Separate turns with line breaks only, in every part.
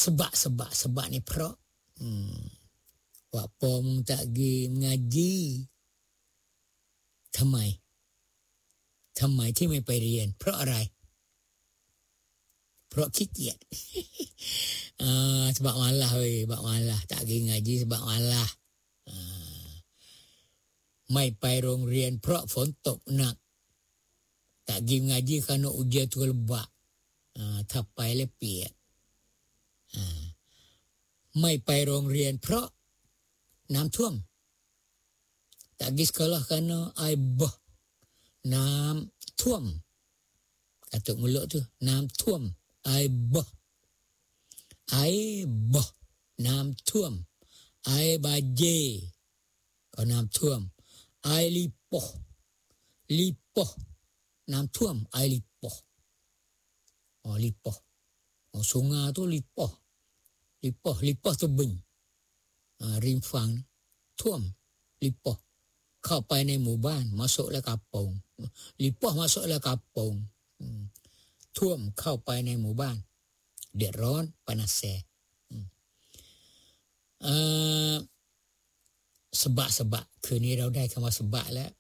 sebab niเพราะว่าปอมึงtak pergi mengaji ทำไมที่ไม่ไปเรียนเพราะอะไรเพราะขี้เกียจ sebab malas tak pergi ngaji sebab malas ไม่ไปโรงเรียนเพราะฝนตกหนัก tak pergi ngaji kerana hujan tu lebat ถ้าไปแล้วเปียกไม่ไปโรงเรียนเพราะน้ำท่วม tak pergi sekolah kerana air bah น้ำท่วม katuk mulut tu น้ำท่วม air bah น้ำท่วม air banjir ก็น้ำท่วม air lipoh น้ำท่วม air lipoh lipoh sungai tu lipoh tebing ริมฝั่งท่วม lipoh เข้าไปในหมู่บ้าน masuklah kampung lipoh masuklah kampung ท่วมเข้าไปในหมู่บ้านเดือดร้อน panas sebab คืนนี้เราได้คำว่าsebabแล้ว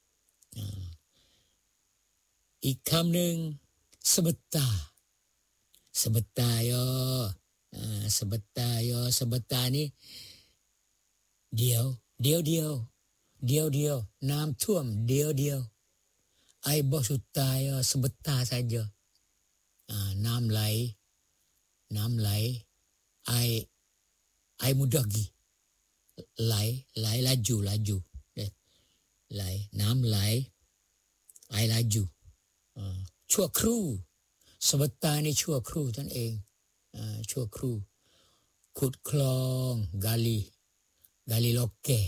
อีกคำหนึ่ง sebentar yo sebentar นี่เดียวน้ำท่วมเดียว air bah sutai yo sebentar saja น้ำไหล air mudah pergi ไหลlaju ไหลน้ำไหล air laju ชั่วครู่ sebentar นี่ชั่วครู่ท่านเองชั่วครู่ขุดคลองgali loke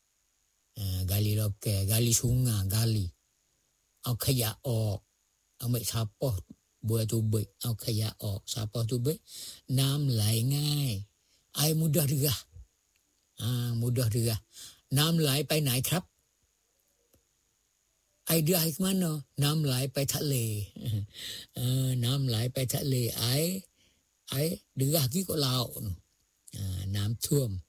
gali sungai gali เอาขยะออกเอาไม่ชาปอบัวตูเบยเอาขยะออกชาปอตูเบยน้ำไหลง่าย air mudah derah น้ำไหลไปไหนครับair derah ke mana น้ำไหลไปทะเลน้ำไหลไปทะเลair derah pergi ke laut น้ำท่วม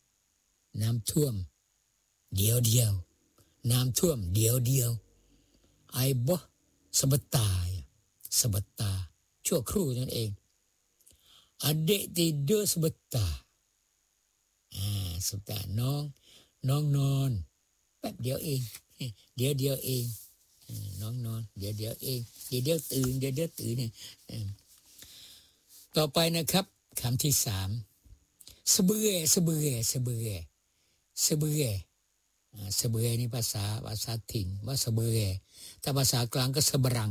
เดียวน้ำท่วมเดียว air bah sebentar ชั่วครู่นั่นเอง adik tidur sebentar sebentar น้องนอนแป๊บเดียวเองเดี๋ยวเองน้องนอนเดี๋ยวเองเดี๋ยวตื่นเนี่ยต่อไปนะครับคำที่3 seberaiนี่ภาษาถิ่นว่าseberaiถ้าภาษากลางก็seberang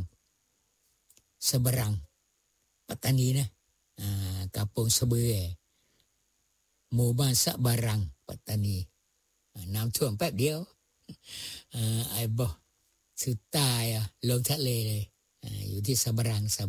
ปัตตานีนะkampung seberai หมู่บ้านสะบารังปัตตานีน้ำท่วมแป๊บเดียวair bah sutai ลงทะเลเลยอยู่ที่สะบา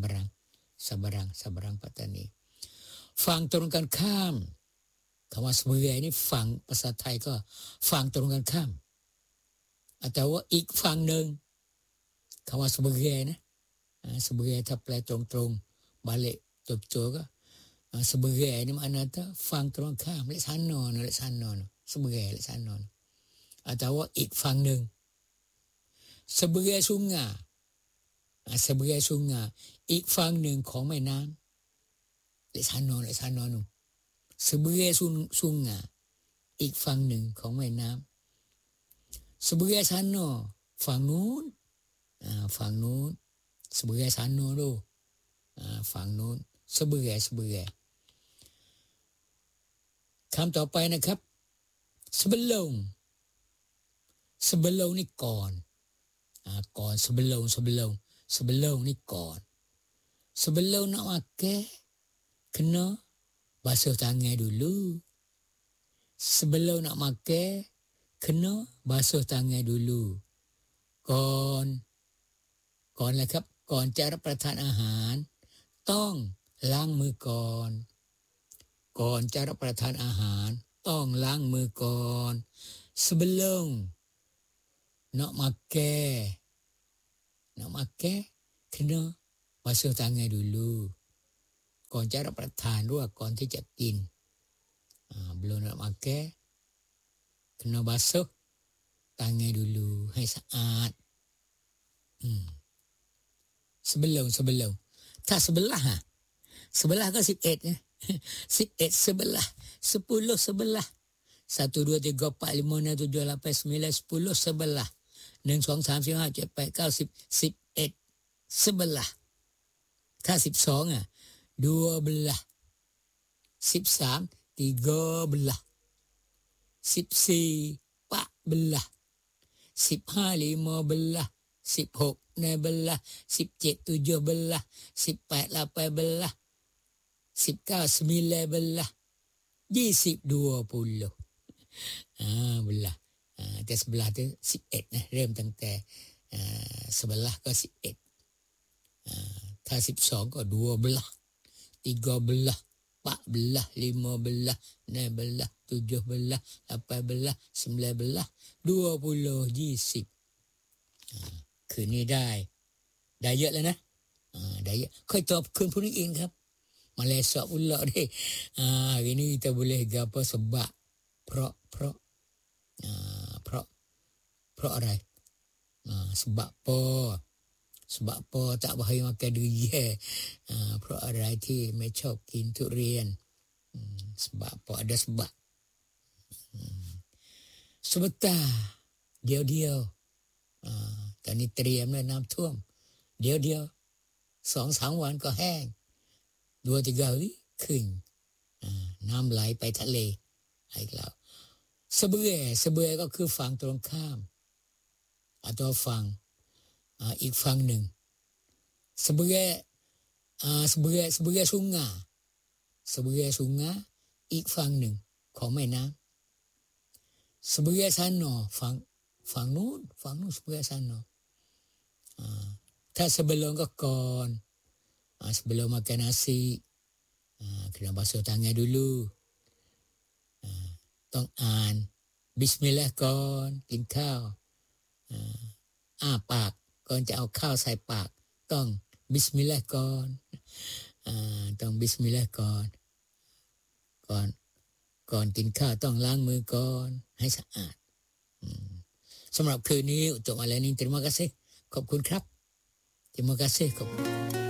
รังปัตตานีฝั่งตรงกันข้ามคำว่าseberaiนี่ฝั่งภาษาไทยก็ฝั่งตรงกันข้ามแต่ว่าอีกฝั่งหนึ่งคำว่าseberaiนะseberaiถ้าแปลตรงๆbalik betulก็seberai ni makna tuฝั่งตรงข้ามเลsana no seberai le sana แต่ว่าอีกฝั่งหนึ่งseberai sungai อีกฝั่งหนึ่งของแม่น้ำle sana no seberai sungai อีกฝั่งหนึ่งของแม่น้ำseberai sana ฝั่งนู้นseberai sana ดูฝั่งนู้นseberai คำต่อไปนะครับ sebelum นี่ก่อนsebelum นี่ก่อน sebelum nak makan kena basuh tangan dulu sebelum nak makan kena basuh tangan dulu ก่อนเลยครับก่อนจะรับประทานอาหารต้องล้างมือก่อนจะรับประทานอาหารต้องล้างมือก่อน sebelum nak makan kena basuh tangan dulu ก่ก่อนจะรับประทานหรือว่าก่อนที่จะกินbelum nak makan kena basuh tangan dulu ให้สะอาดsebelumถ้า sebelah ก็11นะ11 sebelah 10 sebelah 1 2 3 4 5 6 7 8 9 10 sebelah 1 2 3 4 5 7 8 9 10 11 sebelah ถ้า12 12 13 13 14 14 15 15 16 16 17 17 18 18 19 19 20 20 belahแต่sebelah tu 11นะเริ่มตั้งแต่sebelah ก็11ถ้า12ก็12 13 14 15 16 17 18 19 20 20คืนนี้ได้เยอะแล้วนะได้เยอะค่อยตอบคืนพรุ่งนี้เองครับมาเลยสอบอุลละดิhari ni kita boleh gapo sebab เพราะอะไรsebab apa tak bahaya makan durianเพราะอะไรที่ไม่ชอบกินทุเรียนsebab apa ada sebab sebentarเดี๋ยวตอนนี้เตรียมแล้วน้ำท่วมเดี๋ยว 2-3 วันก็แห้ง2-3 hari ขึ้นน้ำไหลไปทะเลอีกแล้วเสบือก็คือฝั่งตรงข้ามatauฝั่งอีกฝั่งหนึ่งเสบือsungaiอีกฝั่งหนึ่งของแม่น้ำเสบือsanaฝั่งนู้นเสบือsanaถ้า sebelum ก็ก่อน sebelum makan nasi kena basuh tangan duluต้องอ่านบิสมิลลาห์ก่อนกินข้าวปากก่อนจะเอาข้าวใส่ปากต้องบิสมิลลาห์ก่อนต้องบิสมิลลาห์ก่อนกินข้าวต้องล้างมือก่อนให้สะอาดสำหรับคืนนี้untuk malam ini terima kasih ขอบคุณครับterima kasih ขอบคุณ